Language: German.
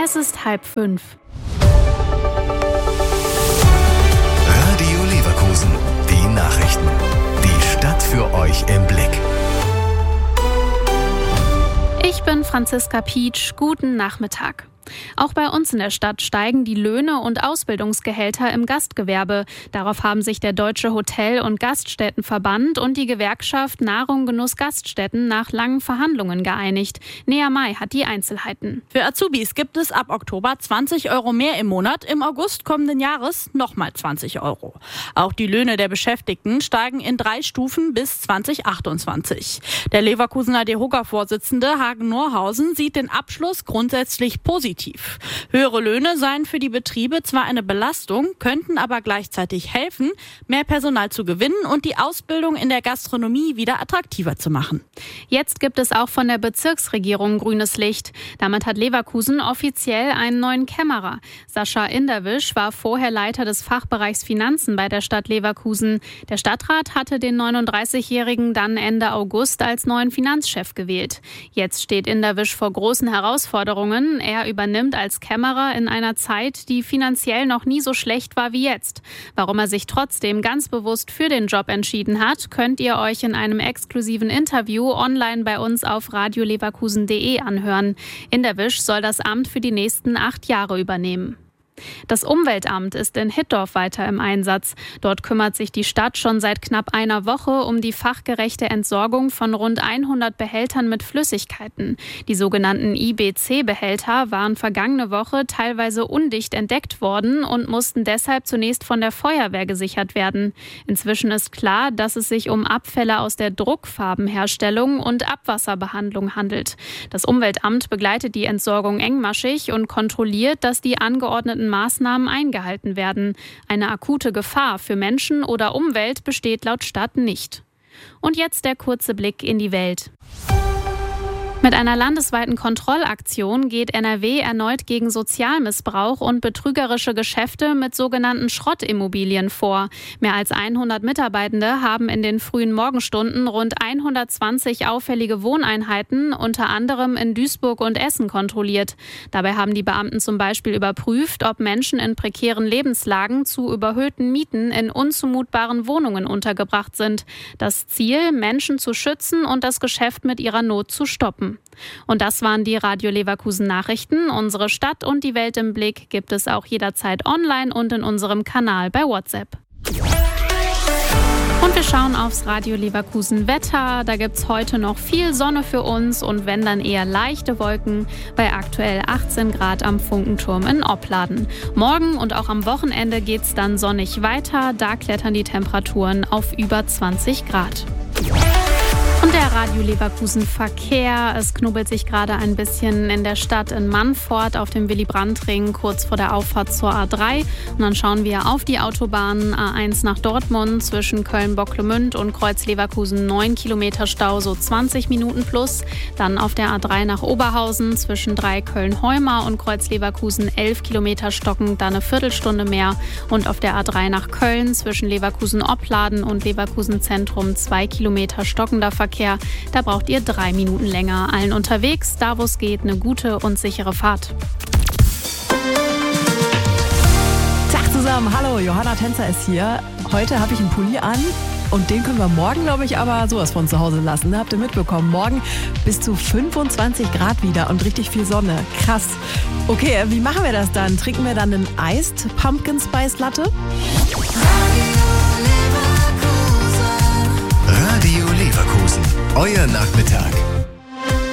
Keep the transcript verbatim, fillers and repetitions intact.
Es ist halb fünf. Radio Leverkusen, die Nachrichten. Die Stadt für euch im Blick. Ich bin Franziska Pietsch. Guten Nachmittag. Auch bei uns in der Stadt steigen die Löhne und Ausbildungsgehälter im Gastgewerbe. Darauf haben sich der Deutsche Hotel- und Gaststättenverband und die Gewerkschaft Nahrung Genuss Gaststätten nach langen Verhandlungen geeinigt. Nea May hat die Einzelheiten. Für Azubis gibt es ab Oktober zwanzig Euro mehr im Monat. Im August kommenden Jahres nochmal zwanzig Euro. Auch die Löhne der Beschäftigten steigen in drei Stufen bis zwanzig achtundzwanzig. Der Leverkusener DEHOGA-Vorsitzende Hagen Norhausen sieht den Abschluss grundsätzlich positiv. Höhere Löhne seien für die Betriebe zwar eine Belastung, könnten aber gleichzeitig helfen, mehr Personal zu gewinnen und die Ausbildung in der Gastronomie wieder attraktiver zu machen. Jetzt gibt es auch von der Bezirksregierung grünes Licht. Damit hat Leverkusen offiziell einen neuen Kämmerer. Sascha Inderwisch war vorher Leiter des Fachbereichs Finanzen bei der Stadt Leverkusen. Der Stadtrat hatte den neununddreißigjährigen dann Ende August als neuen Finanzchef gewählt. Jetzt steht Inderwisch vor großen Herausforderungen. Er übernimmt als Kämmerer in einer Zeit, die finanziell noch nie so schlecht war wie jetzt. Warum er sich trotzdem ganz bewusst für den Job entschieden hat, könnt ihr euch in einem exklusiven Interview online bei uns auf radio leverkusen punkt de anhören. Inderwisch soll das Amt für die nächsten acht Jahre übernehmen. Das Umweltamt ist in Hittorf weiter im Einsatz. Dort kümmert sich die Stadt schon seit knapp einer Woche um die fachgerechte Entsorgung von rund hundert Behältern mit Flüssigkeiten. Die sogenannten I B C-Behälter waren vergangene Woche teilweise undicht entdeckt worden und mussten deshalb zunächst von der Feuerwehr gesichert werden. Inzwischen ist klar, dass es sich um Abfälle aus der Druckfarbenherstellung und Abwasserbehandlung handelt. Das Umweltamt begleitet die Entsorgung engmaschig und kontrolliert, dass die angeordneten Maßnahmen eingehalten werden. Eine akute Gefahr für Menschen oder Umwelt besteht laut Stadt nicht. Und jetzt der kurze Blick in die Welt. Mit einer landesweiten Kontrollaktion geht N R W erneut gegen Sozialmissbrauch und betrügerische Geschäfte mit sogenannten Schrottimmobilien vor. Mehr als hundert Mitarbeitende haben in den frühen Morgenstunden rund hundertzwanzig auffällige Wohneinheiten, unter anderem in Duisburg und Essen, kontrolliert. Dabei haben die Beamten zum Beispiel überprüft, ob Menschen in prekären Lebenslagen zu überhöhten Mieten in unzumutbaren Wohnungen untergebracht sind. Das Ziel, Menschen zu schützen und das Geschäft mit ihrer Not zu stoppen. Und das waren die Radio Leverkusen Nachrichten. Unsere Stadt und die Welt im Blick gibt es auch jederzeit online und in unserem Kanal bei WhatsApp. Und wir schauen aufs Radio Leverkusen Wetter. Da gibt es heute noch viel Sonne für uns und wenn, dann eher leichte Wolken bei aktuell achtzehn Grad am Funkenturm in Opladen. Morgen und auch am Wochenende geht es dann sonnig weiter. Da klettern die Temperaturen auf über zwanzig Grad. Und der Radio Leverkusen Verkehr. Es knubbelt sich gerade ein bisschen in der Stadt in Mannfort auf dem Willy-Brandt-Ring kurz vor der Auffahrt zur A drei. Und dann schauen wir auf die Autobahn A eins nach Dortmund zwischen Köln-Bocklemünd und Kreuz-Leverkusen neun Kilometer Stau, so zwanzig Minuten plus. Dann auf der A drei nach Oberhausen zwischen drei Köln-Heumar und Kreuz-Leverkusen elf Kilometer stockend, dann eine Viertelstunde mehr. Und auf der A drei nach Köln zwischen Leverkusen-Opladen und Leverkusen-Zentrum zwei Kilometer stockender Verkehr. Da braucht ihr drei Minuten länger. Allen unterwegs, da wo es geht, eine gute und sichere Fahrt. Tag zusammen, hallo, Johanna Tänzer ist hier. Heute habe ich einen Pulli an und den können wir morgen, glaube ich, aber sowas von zu Hause lassen. Habt ihr mitbekommen? Morgen bis zu fünfundzwanzig Grad wieder und richtig viel Sonne. Krass. Okay, wie machen wir das dann? Trinken wir dann einen Iced Pumpkin Spice Latte? Radio Leverkusen, euer Nachmittag.